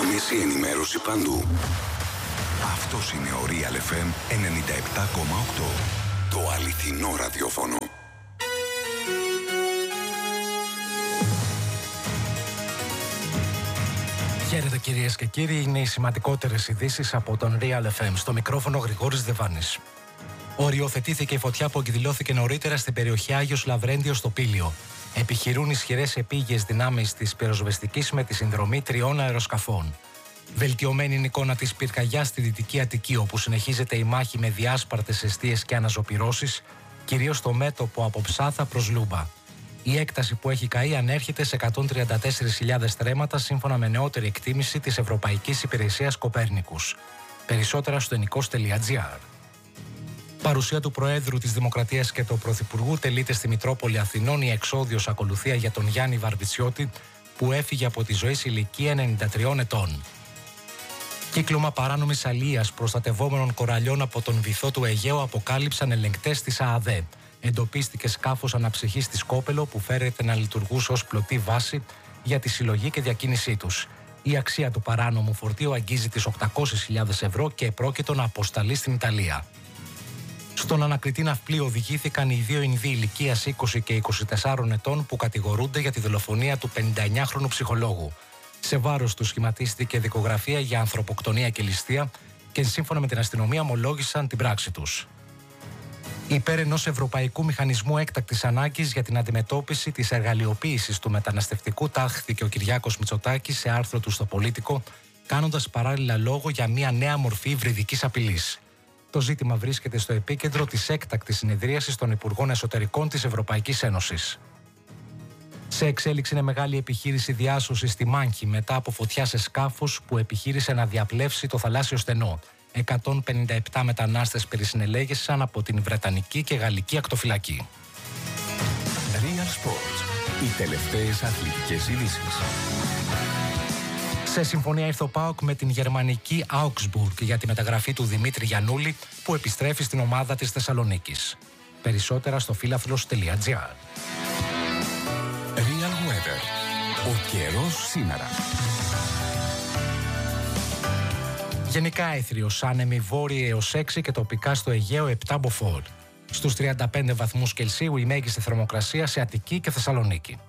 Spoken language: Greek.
Άμεση ενημέρωση παντού. Αυτός είναι ο Real FM 97,8. Το αληθινό ραδιόφωνο. Χαίρετε κυρίες και κύριοι, είναι οι σημαντικότερες ειδήσεις από τον Real FM. Στο μικρόφωνο Γρηγόρης Δεβάνης. Οριοθετήθηκε η φωτιά που εκδηλώθηκε νωρίτερα στην περιοχή Άγιος Λαβρέντιος στο Πήλιο. Επιχειρούν ισχυρές επίγειες δυνάμεις της πυροσβεστικής με τη συνδρομή 3 αεροσκαφών. Βελτιωμένη είναι η εικόνα της πυρκαγιάς στη Δυτική Αττική, όπου συνεχίζεται η μάχη με διάσπαρτες εστίες και αναζωπυρώσεις, κυρίως στο μέτωπο από Ψάθα προς Λούμπα. Η έκταση που έχει καεί ανέρχεται σε 134.000 στρέμματα, σύμφωνα με νεότερη εκτίμηση της Ευρωπαϊκής Υπηρεσίας Κοπέρνικους. Περισσότερα στο ενικός.gr. Παρουσία του Προέδρου της Δημοκρατίας και του Πρωθυπουργού τελείται στη Μητρόπολη Αθηνών η εξόδιος ακολουθία για τον Γιάννη Βαρβιτσιώτη, που έφυγε από τη ζωή σε ηλικία 93 ετών. Κύκλωμα παράνομης αλίας προστατευόμενων κοραλιών από τον βυθό του Αιγαίου αποκάλυψαν ελεγκτές της ΑΑΔΕ. Εντοπίστηκε σκάφος αναψυχής στη Σκόπελο που φέρεται να λειτουργούσε ως πλωτή βάση για τη συλλογή και διακίνησή τους. Η αξία του παράνομου φορτίου αγγίζει τις 800.000 ευρώ και πρόκειτο να αποσταλεί στην Ιταλία. Στον ανακριτή ναυπλή οδηγήθηκαν οι δύο Ινδοί ηλικίας 20 και 24 ετών που κατηγορούνται για τη δολοφονία του 59χρονου ψυχολόγου. Σε βάρος του σχηματίστηκε δικογραφία για ανθρωποκτονία και ληστεία και σύμφωνα με την αστυνομία ομολόγησαν την πράξη τους. Υπέρ ενός ευρωπαϊκού μηχανισμού έκτακτης ανάγκης για την αντιμετώπιση της εργαλειοποίησης του μεταναστευτικού τάχθηκε ο Κυριάκος Μητσοτάκης σε άρθρο του στο Πολίτικο, κάνοντας παράλληλα λόγο για μια νέα μορφή υβριδικής απειλής. Το ζήτημα βρίσκεται στο επίκεντρο της έκτακτης συνεδρίασης των Υπουργών Εσωτερικών της Ευρωπαϊκής Ένωσης. Σε εξέλιξη είναι μεγάλη επιχείρηση διάσωσης στη Μάνκη μετά από φωτιά σε σκάφος που επιχείρησε να διαπλεύσει το θαλάσσιο στενό. 157 μετανάστες περισυνελέγησαν από την Βρετανική και Γαλλική ακτοφυλακή. Real Sports. Οι τελευταίες αθλητικές ειδήσεις. Σε συμφωνία ήρθε ο ΠΑΟΚ με την γερμανική Augsburg για τη μεταγραφή του Δημήτρη Γιαννούλη, που επιστρέφει στην ομάδα της Θεσσαλονίκης. Περισσότερα στο φίλαθλος.gr. Real Weather. Ο καιρός σήμερα. Γενικά έθριος, άνεμοι βόρειοι έως 6 και τοπικά στο Αιγαίο 7 μποφόρ. Στους 35 βαθμούς Κελσίου η μέγιστη θερμοκρασία σε Αττική και Θεσσαλονίκη.